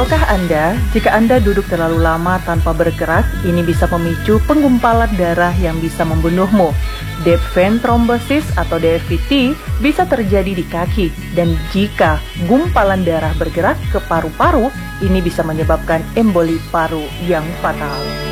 Tahukah Anda, jika Anda duduk terlalu lama tanpa bergerak, ini bisa memicu penggumpalan darah yang bisa membunuhmu. Deep vein thrombosis atau DVT bisa terjadi di kaki, dan jika gumpalan darah bergerak ke paru-paru, ini bisa menyebabkan emboli paru yang fatal.